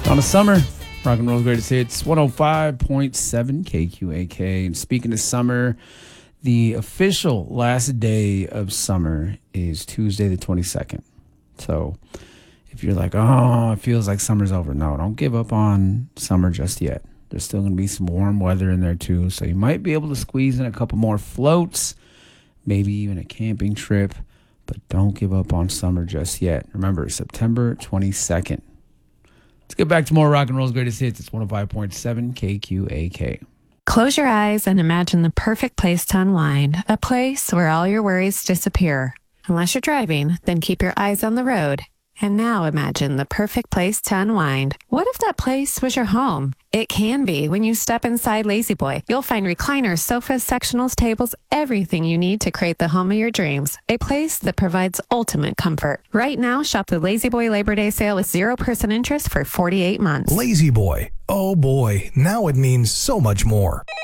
On a summer, rock and roll's greatest hits, 105.7 KQAK. And speaking of summer, the official last day of summer is Tuesday the 22nd. So if you're like, oh, it feels like summer's over. No, don't give up on summer just yet. There's still going to be some warm weather in there too. So you might be able to squeeze in a couple more floats, maybe even a camping trip. But don't give up on summer just yet. Remember, September 22nd. Let's get back to more rock and roll's greatest hits. It's 105.7 KQAK. Close your eyes and imagine the perfect place to unwind, a place where all your worries disappear. Unless you're driving, then keep your eyes on the road. And now imagine the perfect place to unwind. What if that place was your home? It can be when you step inside Lazy Boy. You'll find recliners, sofas, sectionals, tables, everything you need to create the home of your dreams. A place that provides ultimate comfort. Right now, shop the Lazy Boy Labor Day sale with 0% interest for 48 months. Lazy Boy. Oh boy, now it means so much more.